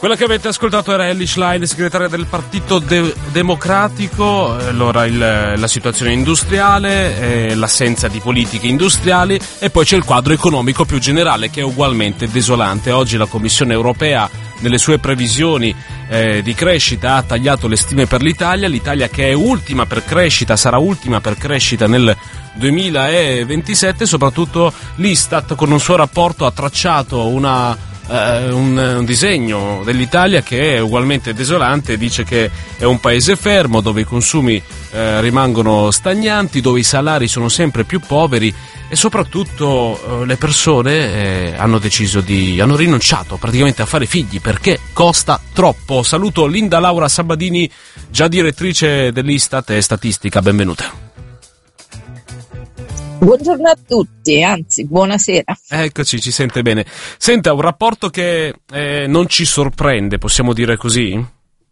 Quella che avete ascoltato era Elly Schlein, segretaria del Partito Democratico. Allora la situazione industriale, l'assenza di politiche industriali, e poi c'è il quadro economico più generale che è ugualmente desolante. Oggi la Commissione europea nelle sue previsioni di crescita ha tagliato le stime per l'Italia che è ultima per crescita, sarà ultima per crescita nel 2027. Soprattutto l'Istat con un suo rapporto ha tracciato un disegno dell'Italia che è ugualmente desolante. Dice che è un paese fermo dove i consumi rimangono stagnanti, dove i salari sono sempre più poveri e soprattutto le persone hanno rinunciato praticamente a fare figli perché costa troppo. Saluto Linda Laura Sabadini, già direttrice dell'Istat e statistica, benvenuta. Buongiorno a tutti, anzi buonasera. Eccoci, ci sente bene. Senta, un rapporto che non ci sorprende, possiamo dire così?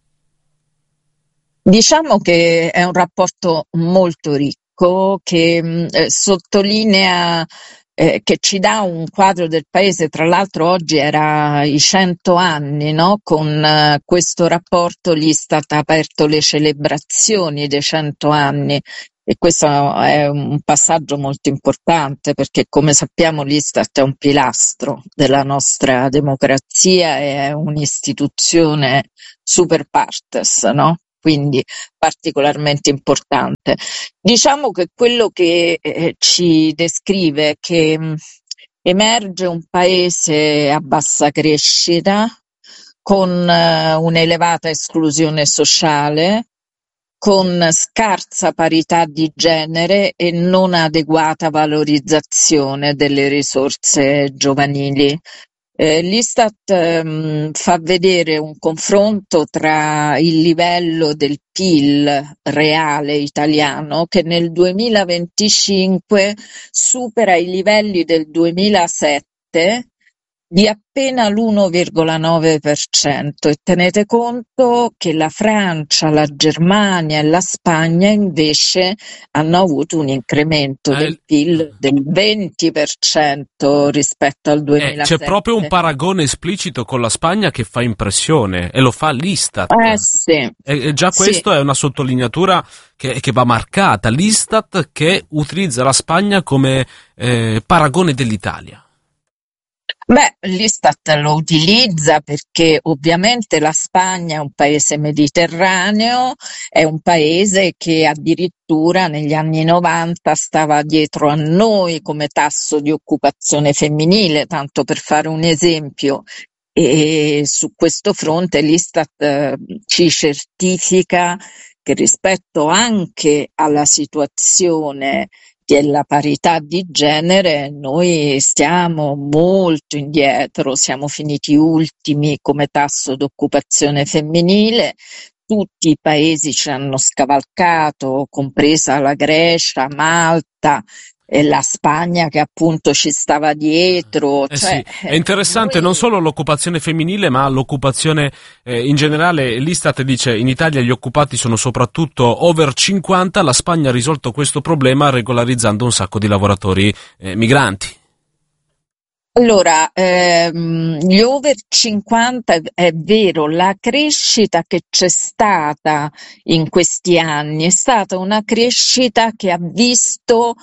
Diciamo che è un rapporto molto ricco che sottolinea, che ci dà un quadro del paese. Tra l'altro oggi era i 100 anni, no? Con questo rapporto l'Istat ha aperto le celebrazioni dei 100 anni. E questo è un passaggio molto importante perché, come sappiamo, l'Istat è un pilastro della nostra democrazia e è un'istituzione super partes, no? Quindi particolarmente importante. Diciamo che quello che ci descrive è che emerge un paese a bassa crescita, con un'elevata esclusione sociale, con scarsa parità di genere e non adeguata valorizzazione delle risorse giovanili. L'Istat fa vedere un confronto tra il livello del PIL reale italiano, che nel 2025 supera i livelli del 2007 di appena l'1,9%, e tenete conto che la Francia, la Germania e la Spagna invece hanno avuto un incremento del PIL del 20% rispetto al 2007. C'è proprio un paragone esplicito con la Spagna che fa impressione, e lo fa l'Istat. Sì. E già questo è una sottolineatura che va marcata. L'Istat che utilizza la Spagna come paragone dell'Italia. L'Istat lo utilizza perché ovviamente la Spagna è un paese mediterraneo, è un paese che addirittura negli anni 90 stava dietro a noi come tasso di occupazione femminile, tanto per fare un esempio. E su questo fronte l'Istat ci certifica che rispetto anche alla situazione della parità di genere noi stiamo molto indietro, siamo finiti ultimi come tasso d'occupazione femminile. Tutti i paesi ci hanno scavalcato, compresa la Grecia, Malta e la Spagna che appunto ci stava dietro. Sì. È interessante non solo l'occupazione femminile ma l'occupazione in generale. L'Istat dice in Italia gli occupati sono soprattutto over 50, la Spagna ha risolto questo problema regolarizzando un sacco di lavoratori migranti. Allora, gli over 50 è vero, la crescita che c'è stata in questi anni è stata una crescita che ha visto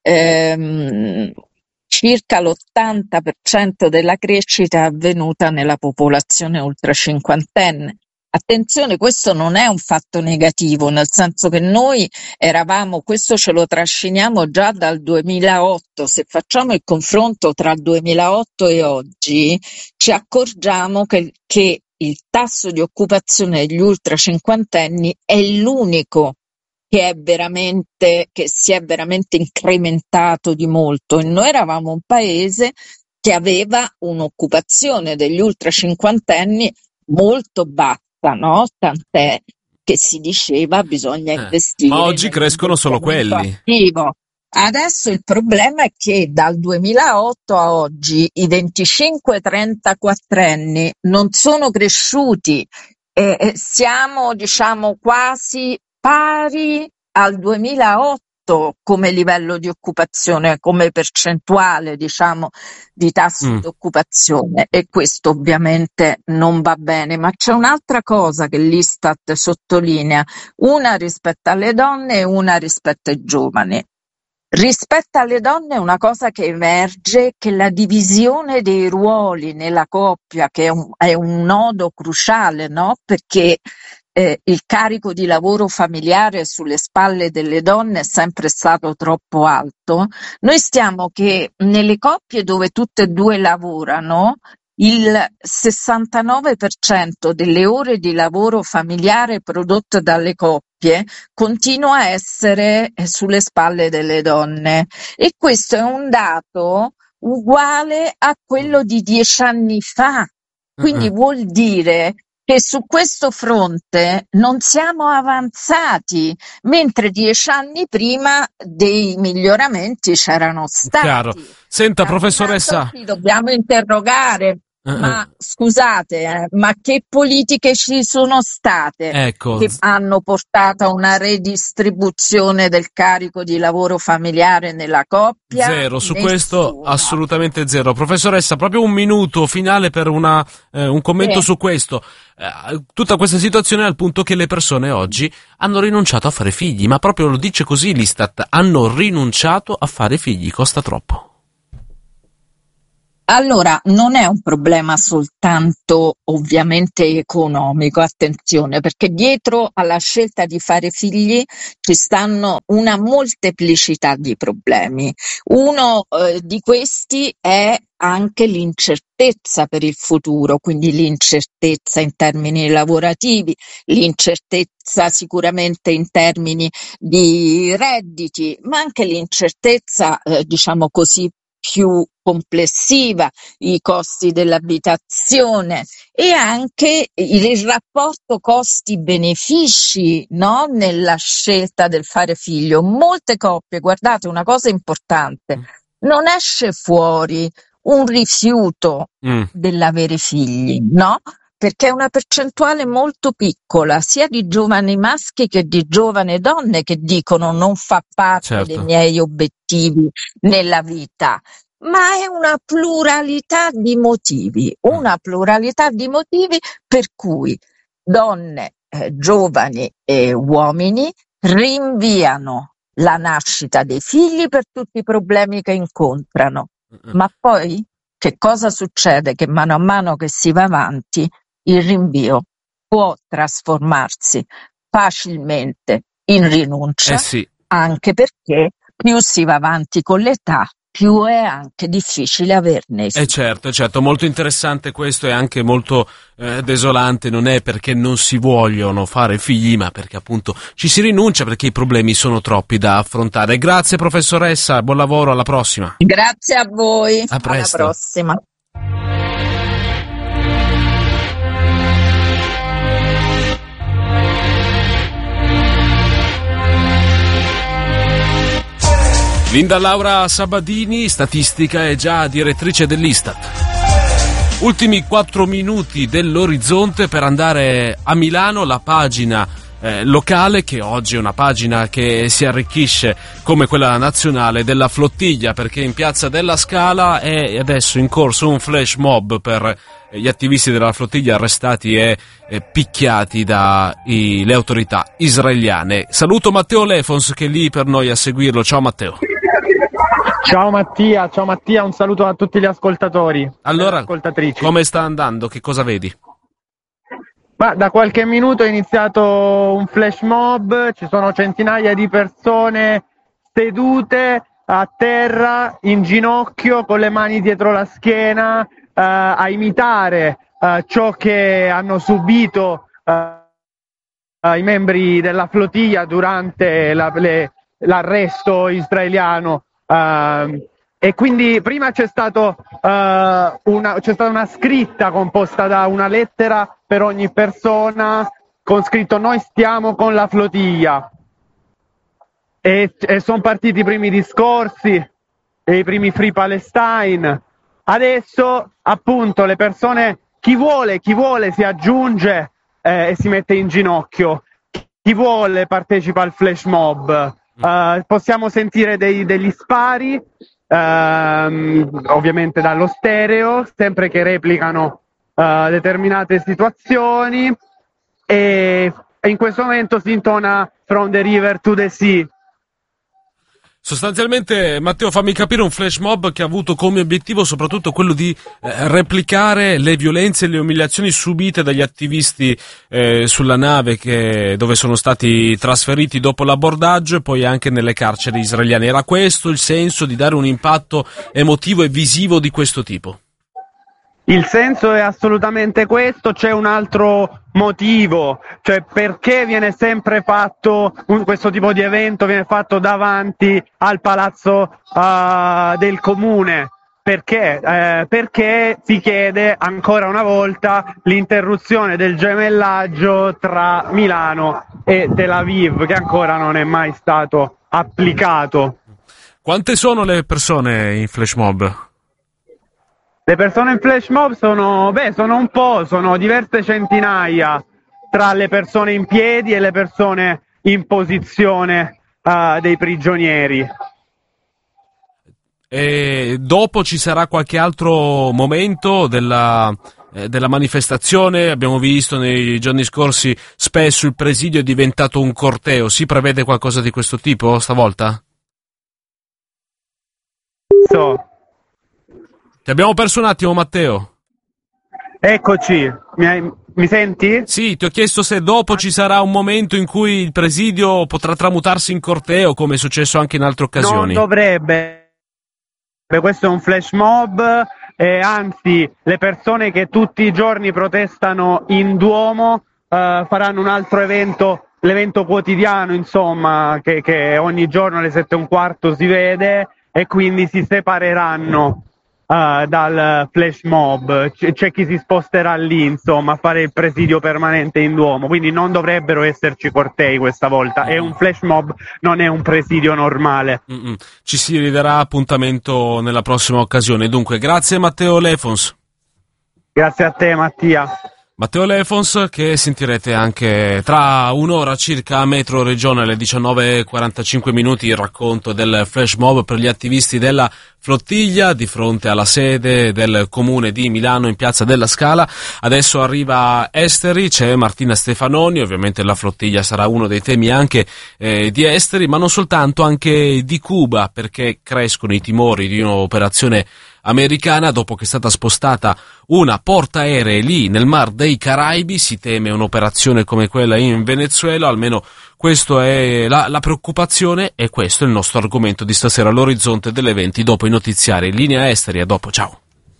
circa l'80% della crescita avvenuta nella popolazione ultra cinquantenne. Attenzione, questo non è un fatto negativo, nel senso che noi eravamo, questo ce lo trasciniamo già dal 2008, se facciamo il confronto tra il 2008 e oggi, ci accorgiamo che il tasso di occupazione degli ultra cinquantenni è l'unico che si è veramente incrementato di molto, e noi eravamo un paese che aveva un'occupazione degli ultra cinquantenni molto bassa. No? Tant'è che si diceva bisogna investire. Ma oggi crescono solo quelli. Attivo. Adesso il problema è che dal 2008 a oggi i 25-34 anni non sono cresciuti, siamo diciamo quasi pari al 2008. alto come livello di occupazione, come percentuale, diciamo, di tasso di occupazione, e questo ovviamente non va bene. Ma c'è un'altra cosa che l'Istat sottolinea, una rispetto alle donne e una rispetto ai giovani. Rispetto alle donne, una cosa che emerge è che la divisione dei ruoli nella coppia, che è un nodo cruciale, no? Perché il carico di lavoro familiare sulle spalle delle donne è sempre stato troppo alto. Noi stiamo che nelle coppie dove tutte e due lavorano, il 69% delle ore di lavoro familiare prodotte dalle coppie continua a essere sulle spalle delle donne, e questo è un dato uguale a quello di 10 anni fa. Quindi vuol dire che su questo fronte non siamo avanzati, mentre 10 anni prima dei miglioramenti c'erano stati. Chiaro. Senta, professoressa, Ci dobbiamo interrogare. Ma scusate, ma che politiche ci sono state che hanno portato a una redistribuzione del carico di lavoro familiare nella coppia? Zero, su questo assolutamente zero. Professoressa, proprio un minuto finale per un commento su questo. Tutta questa situazione al punto che le persone oggi hanno rinunciato a fare figli, ma proprio lo dice così l'Istat, hanno rinunciato a fare figli, costa troppo. Allora, non è un problema soltanto ovviamente economico, attenzione, perché dietro alla scelta di fare figli ci stanno una molteplicità di problemi. Uno di questi è anche l'incertezza per il futuro, quindi l'incertezza in termini lavorativi, l'incertezza sicuramente in termini di redditi, ma anche l'incertezza, diciamo così, più complessiva, i costi dell'abitazione e anche il rapporto costi-benefici, no? Nella scelta del fare figlio. Molte coppie, guardate, una cosa importante, non esce fuori un rifiuto dell'avere figli, no? Perché è una percentuale molto piccola, sia di giovani maschi che di giovani donne, che dicono non fa parte dei miei obiettivi nella vita. Ma è una pluralità di motivi per cui donne, giovani e uomini rinviano la nascita dei figli per tutti i problemi che incontrano. Ma poi che cosa succede? Che mano a mano che si va avanti, il rinvio può trasformarsi facilmente in rinuncia, anche perché più si va avanti con l'età, più è anche difficile averne. Certo, molto interessante questo e anche molto desolante. Non è perché non si vogliono fare figli, ma perché appunto ci si rinuncia perché i problemi sono troppi da affrontare. Grazie professoressa, buon lavoro, alla prossima. Grazie a voi, a presto. Alla prossima. Linda Laura Sabadini, statistica e già direttrice dell'Istat. Ultimi 4 minuti dell'orizzonte per andare a Milano, la pagina locale, che oggi è una pagina che si arricchisce come quella nazionale della flottiglia, perché in Piazza della Scala è adesso in corso un flash mob per gli attivisti della flottiglia arrestati e picchiati dalle autorità israeliane. Saluto Matteo Lefons che è lì per noi a seguirlo. Ciao Matteo. Ciao Mattia, un saluto a tutti gli ascoltatori. Allora, ascoltatrici. Come sta andando? Che cosa vedi? Ma da qualche minuto è iniziato un flash mob, ci sono centinaia di persone sedute a terra, in ginocchio, con le mani dietro la schiena, a imitare ciò che hanno subito i membri della flottiglia durante l'arresto israeliano. E quindi prima c'è stata una scritta composta da una lettera per ogni persona con scritto "Noi stiamo con la flottiglia", e sono partiti i primi discorsi e i primi Free Palestine. Adesso appunto le persone, chi vuole si aggiunge e si mette in ginocchio, chi vuole partecipa al flash mob. possiamo sentire degli spari, ovviamente dallo stereo, sempre che replicano determinate situazioni, e in questo momento si intona From the River to the Sea. Sostanzialmente, Matteo, fammi capire, un flash mob che ha avuto come obiettivo soprattutto quello di replicare le violenze e le umiliazioni subite dagli attivisti sulla nave dove sono stati trasferiti dopo l'abordaggio, e poi anche nelle carceri israeliane. Era questo il senso, di dare un impatto emotivo e visivo di questo tipo? Il senso è assolutamente questo. C'è un altro motivo, cioè perché viene sempre fatto questo tipo di evento, viene fatto davanti al palazzo del comune. Perché? Perché si chiede ancora una volta l'interruzione del gemellaggio tra Milano e Tel Aviv, che ancora non è mai stato applicato. Quante sono le persone in flash mob? Le persone in flash mob sono un po', sono diverse centinaia, tra le persone in piedi e le persone in posizione dei prigionieri. E dopo ci sarà qualche altro momento della manifestazione? Abbiamo visto nei giorni scorsi spesso il presidio è diventato un corteo. Si prevede qualcosa di questo tipo stavolta? Ti abbiamo perso un attimo, Matteo. Eccoci, mi senti? Sì, ti ho chiesto se dopo ci sarà un momento in cui il presidio potrà tramutarsi in corteo, come è successo anche in altre occasioni. Non dovrebbe. Questo è un flash mob, anzi le persone che tutti i giorni protestano in Duomo faranno un altro evento, l'evento quotidiano, insomma, che ogni giorno alle 7:15 si vede, e quindi si separeranno dal flash mob. C'è chi si sposterà lì, insomma, a fare il presidio permanente in Duomo, quindi non dovrebbero esserci cortei questa volta. È un flash mob, non è un presidio normale. Ci si ridarà appuntamento nella prossima occasione. Dunque, grazie Matteo Lefons. Grazie a te, Mattia. Matteo Lefons, che sentirete anche tra un'ora circa a Metro Regione alle 19:45, il racconto del flash mob per gli attivisti della flottiglia di fronte alla sede del comune di Milano in Piazza della Scala. Adesso arriva Esteri, c'è Martina Stefanoni, ovviamente la flottiglia sarà uno dei temi anche di Esteri, ma non soltanto, anche di Cuba, perché crescono i timori di un'operazione americana dopo che è stata spostata una portaerei lì nel Mar dei Caraibi. Si teme un'operazione come quella in Venezuela, almeno questo è la preoccupazione, e questo è il nostro argomento di stasera, all'orizzonte delle 20 dopo i notiziari. Linea Esteri, a dopo, ciao.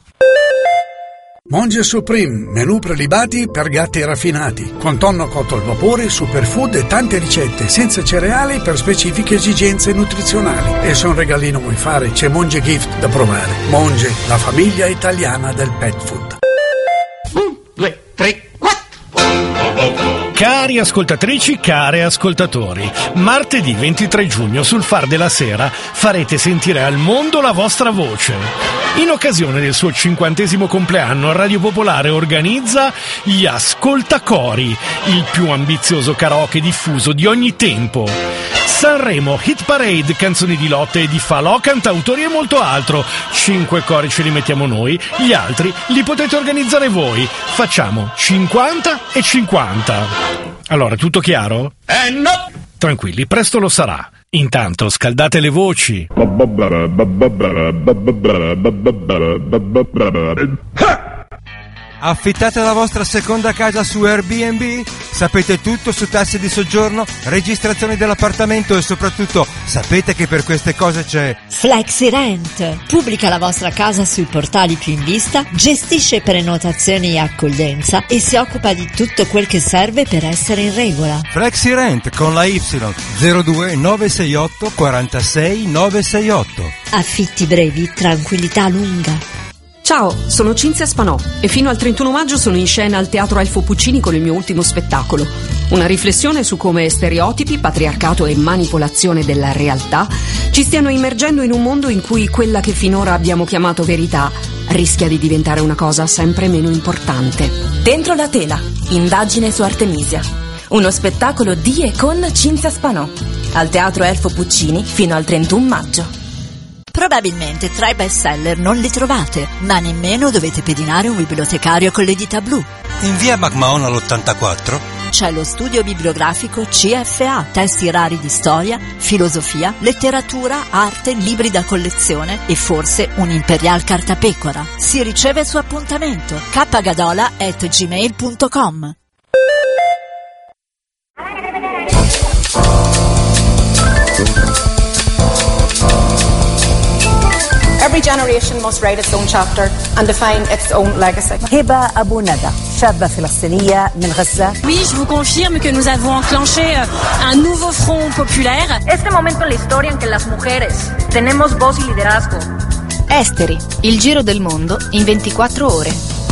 Monge Supreme, menù prelibati per gatti raffinati, con tonno cotto al vapore, superfood e tante ricette, senza cereali per specifiche esigenze nutrizionali. E se un regalino vuoi fare, c'è Monge Gift da provare. Monge, la famiglia italiana del pet food. 1, 2, 3, 4. Cari ascoltatrici, cari ascoltatori, martedì 23 giugno sul Far della Sera farete sentire al mondo la vostra voce. In occasione del suo 50° compleanno, Radio Popolare organizza gli Ascoltacori, il più ambizioso karaoke diffuso di ogni tempo. Sanremo, hit parade, canzoni di lotte e di falò, cantautori e molto altro. 5 cori ce li mettiamo noi, gli altri li potete organizzare voi. Facciamo 50 e 50. Allora, tutto chiaro? No! Tranquilli, presto lo sarà. Intanto scaldate le voci. Affittate la vostra seconda casa su Airbnb? Sapete tutto su tasse di soggiorno, registrazioni dell'appartamento e soprattutto sapete che per queste cose c'è FlexiRent. Pubblica la vostra casa sui portali più in vista, gestisce prenotazioni e accoglienza e si occupa di tutto quel che serve per essere in regola. FlexiRent con la Y 02 968 46 968. Affitti brevi, tranquillità lunga. Ciao, sono Cinzia Spanò e fino al 31 maggio sono in scena al Teatro Elfo Puccini con il mio ultimo spettacolo. Una riflessione su come stereotipi, patriarcato e manipolazione della realtà ci stiano immergendo in un mondo in cui quella che finora abbiamo chiamato verità rischia di diventare una cosa sempre meno importante. Dentro la tela, indagine su Artemisia. uno spettacolo di e con Cinzia Spanò, al Teatro Elfo Puccini fino al 31 maggio. Probabilmente tra i bestseller non li trovate, ma nemmeno dovete pedinare un bibliotecario con le dita blu. In via McMahon all'84 c'è lo studio bibliografico CFA, testi rari di storia, filosofia, letteratura, arte, libri da collezione e forse un Imperial cartapecora. Si riceve su appuntamento. kgadola@gmail.com. Every generation must write its own chapter and define its own legacy. هبة أبو ندى شابة فلسطينية من غزة. Oui, je vous confirme que nous avons enclenché un nouveau front populaire. Este momento en la historia en que las mujeres tenemos voz y liderazgo. Esteri, il giro del mondo in 24 ore.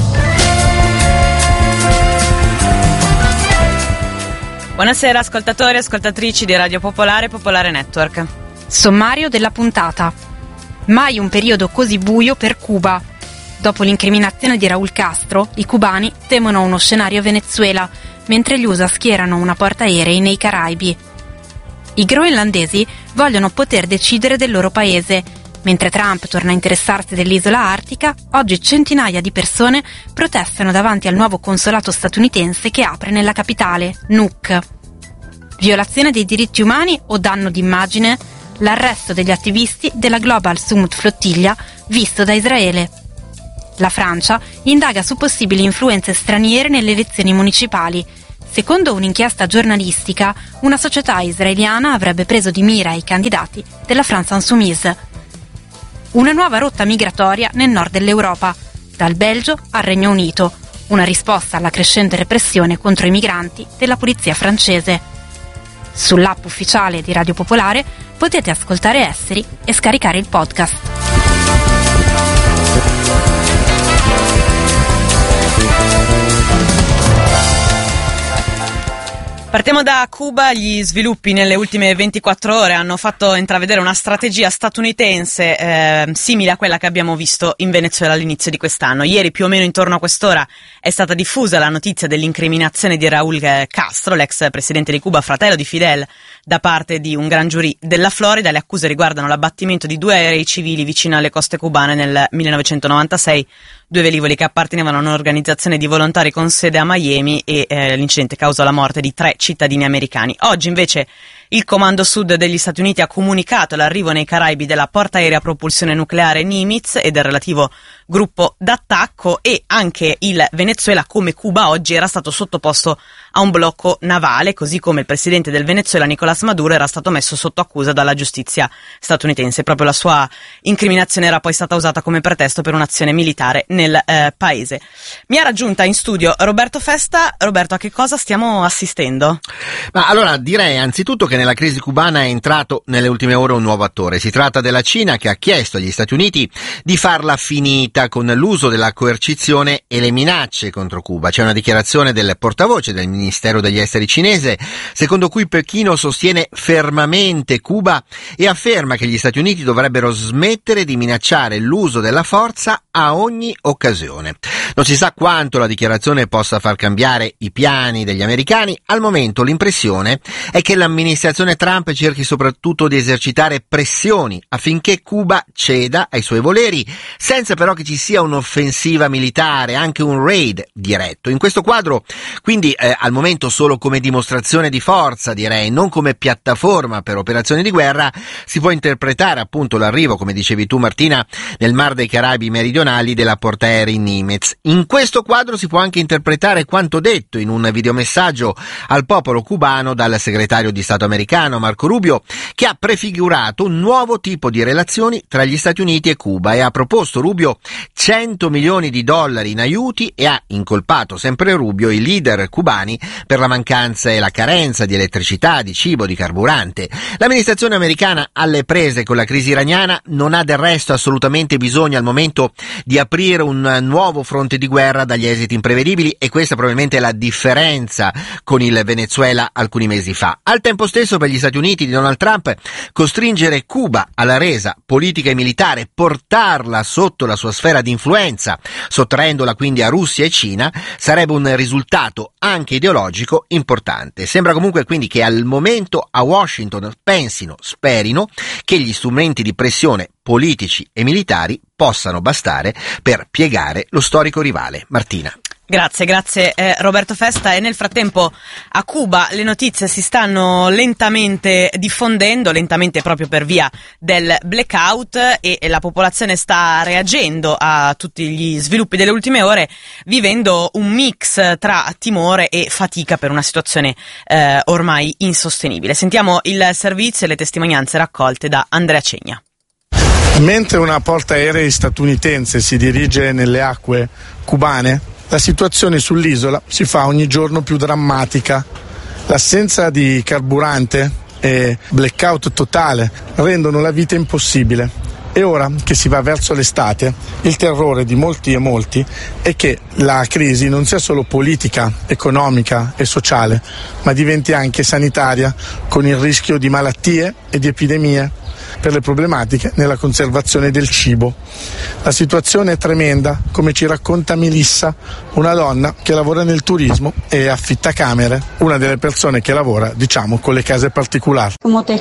Buonasera ascoltatori e ascoltatrici di Radio Popolare e Popolare Network. Sommario della puntata. Mai un periodo così buio per Cuba. Dopo l'incriminazione di Raúl Castro, i cubani temono uno scenario Venezuela, mentre gli USA schierano una portaerei nei Caraibi. I groenlandesi vogliono poter decidere del loro paese. Mentre Trump torna a interessarsi dell'isola artica, oggi centinaia di persone protestano davanti al nuovo consolato statunitense che apre nella capitale, Nuuk. Violazione dei diritti umani o danno d'immagine? L'arresto degli attivisti della Global Summit Flottiglia visto da Israele. La Francia indaga su possibili influenze straniere nelle elezioni municipali. Secondo un'inchiesta giornalistica, una società israeliana avrebbe preso di mira i candidati della France Insoumise. Una nuova rotta migratoria nel nord dell'Europa, dal Belgio al Regno Unito, una risposta alla crescente repressione contro i migranti della polizia francese. Sull'app ufficiale di Radio Popolare potete ascoltare Esteri e scaricare il podcast. Partiamo da Cuba. Gli sviluppi nelle ultime 24 ore hanno fatto intravedere una strategia statunitense simile a quella che abbiamo visto in Venezuela all'inizio di quest'anno. Ieri, più o meno intorno a quest'ora, è stata diffusa la notizia dell'incriminazione di Raúl Castro, l'ex presidente di Cuba, fratello di Fidel, da parte di un gran giurì della Florida. Le accuse riguardano l'abbattimento di 2 aerei civili vicino alle coste cubane nel 1996, 2 velivoli che appartenevano a un'organizzazione di volontari con sede a Miami, e l'incidente causò la morte di 3 cittadini americani. Oggi invece il Comando Sud degli Stati Uniti ha comunicato l'arrivo nei Caraibi della portaerei a propulsione nucleare Nimitz e del relativo gruppo d'attacco, e anche il Venezuela, come Cuba oggi, era stato sottoposto a un blocco navale, così come il presidente del Venezuela Nicolás Maduro era stato messo sotto accusa dalla giustizia statunitense. Proprio la sua incriminazione era poi stata usata come pretesto per un'azione militare nel paese. Mi ha raggiunta in studio Roberto Festa. Roberto, a che cosa stiamo assistendo? Ma allora direi anzitutto che nella crisi cubana è entrato nelle ultime ore un nuovo attore. Si tratta della Cina, che ha chiesto agli Stati Uniti di farla finita con l'uso della coercizione e le minacce contro Cuba. C'è una dichiarazione del portavoce del Ministero degli Esteri cinese, secondo cui Pechino sostiene fermamente Cuba e afferma che gli Stati Uniti dovrebbero smettere di minacciare l'uso della forza a ogni occasione. Non si sa quanto la dichiarazione possa far cambiare i piani degli americani. Al momento l'impressione è che l'amministrazione Trump cerchi soprattutto di esercitare pressioni affinché Cuba ceda ai suoi voleri, senza però che ci sia un'offensiva militare, anche un raid diretto. In questo quadro, quindi al momento solo come dimostrazione di forza, direi, non come piattaforma per operazioni di guerra, si può interpretare appunto l'arrivo, come dicevi tu Martina, nel Mar dei Caraibi meridionali della portaerei Nimitz. In questo quadro si può anche interpretare quanto detto in un videomessaggio al popolo cubano dal segretario di Stato americano Marco Rubio, che ha prefigurato un nuovo tipo di relazioni tra gli Stati Uniti e Cuba, e ha proposto Rubio $100 milioni in aiuti, e ha incolpato sempre Rubio i leader cubani per la mancanza e la carenza di elettricità, di cibo, di carburante. L'amministrazione americana, alle prese con la crisi iraniana, non ha del resto assolutamente bisogno al momento di aprire un nuovo fronte di guerra dagli esiti imprevedibili, e questa probabilmente è la differenza con il Venezuela alcuni mesi fa. Al tempo stesso, per gli Stati Uniti di Donald Trump, costringere Cuba alla resa politica e militare, portarla sotto la sua sfera sfera di influenza, sottraendola quindi a Russia e Cina, sarebbe un risultato anche ideologico importante. Sembra comunque quindi che al momento a Washington sperino che gli strumenti di pressione politici e militari possano bastare per piegare lo storico rivale. Martina. Grazie Roberto Festa. E nel frattempo a Cuba le notizie si stanno lentamente diffondendo, lentamente proprio per via del blackout, e la popolazione sta reagendo a tutti gli sviluppi delle ultime ore, vivendo un mix tra timore e fatica per una situazione ormai insostenibile. Sentiamo il servizio e le testimonianze raccolte da Andrea Cegna. Mentre una portaerei statunitense si dirige nelle acque cubane, la situazione sull'isola si fa ogni giorno più drammatica. L'assenza di carburante e blackout totale rendono la vita impossibile. E ora che si va verso l'estate, il terrore di molti e molti è che la crisi non sia solo politica, economica e sociale, ma diventi anche sanitaria, con il rischio di malattie e di epidemie per le problematiche nella conservazione del cibo. La situazione è tremenda, come ci racconta Melissa, una donna che lavora nel turismo e affitta camere, una delle persone che lavora, con le case particolari.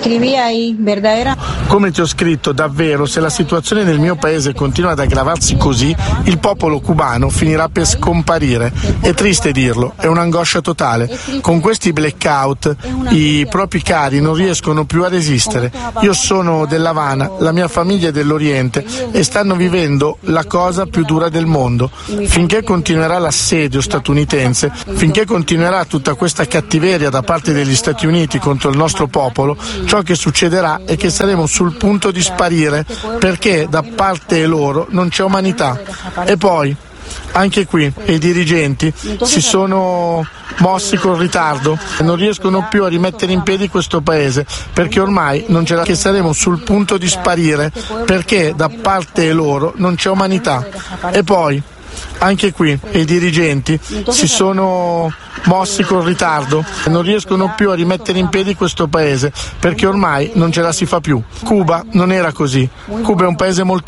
Come ti ho scritto, davvero, se la situazione nel mio paese continua ad aggravarsi così, il popolo cubano finirà per scomparire. È triste dirlo, è un'angoscia totale. Con questi blackout i propri cari non riescono più a resistere. Io sono dell'Havana, la mia famiglia è dell'Oriente e stanno vivendo la cosa più dura del mondo. Finché continuerà l'assedio statunitense, finché continuerà tutta questa cattiveria da parte degli Stati Uniti contro il nostro popolo, ciò che succederà è che saremo sul punto di sparire, perché da parte loro non c'è umanità. E poi anche qui i dirigenti si sono mossi con ritardo e non riescono più a rimettere in piedi questo paese, perché ormai non c'è, che saremo sul punto di sparire, perché da parte loro non c'è umanità. E poi anche qui i dirigenti si sono mossi con ritardo e non riescono più a rimettere in piedi questo paese, perché ormai non ce la si fa più. Cuba non era così. Cuba è un paese molto